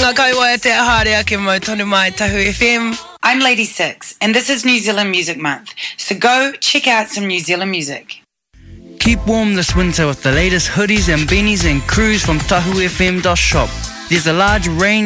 Ngā kaiwai te ahare ake mo tonu mai Tahu FM. I'm Lady Six, and this is New Zealand Music Month. So go check out some New Zealand music. Keep warm this winter with the latest hoodies and beanies and crews from tahufm.shop. There's a large range